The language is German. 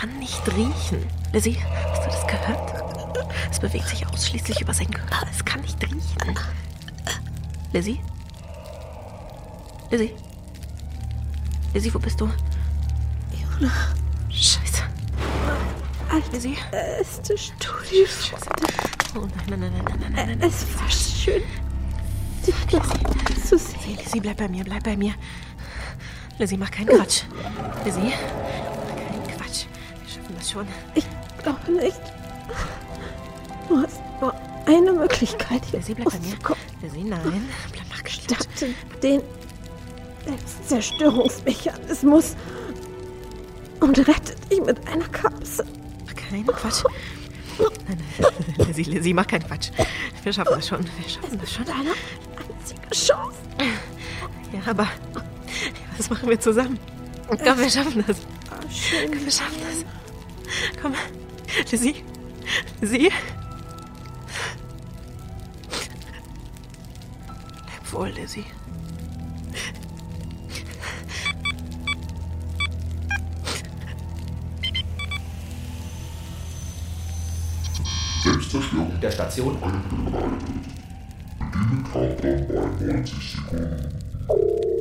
kann nicht riechen. Lizzie, hast du das gehört? Es bewegt sich ausschließlich über seinen Körper. Es kann nicht riechen. Lizzie? Lizzie? Lizzie, wo bist du? Jona. Scheiße. Lizzie? Ist das Studio. Oh nein. Es war schön, dich zu sehen. Lizzie, bleib bei mir. Lizzie, mach keinen Quatsch. Lizzie, mach keinen Quatsch. Wir schaffen das schon. Ich glaube nicht. Du hast nur eine Möglichkeit, hier Lizzie, bleib bei mir. rauszukommen. Lizzie, nein. Mach keinen Quatsch. Starte den Selbstzerstörungsmechanismus und rette dich mit einer Kapsel. Mach keinen Quatsch. Nein. Lizzie, mach keinen Quatsch. Wir schaffen das schon. Deine einzige Chance. Ja, aber was machen wir zusammen? Komm, wir schaffen das. Schön. Komm, wir schaffen das. Komm, Lizzie. Bleib wohl, Lizzie. Selbstzerstörung der Station. Bediene Countdown bei 90 Sekunden.